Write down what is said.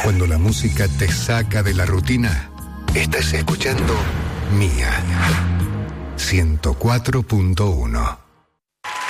Cuando la música te saca de la rutina, estás escuchando Mía 104.1.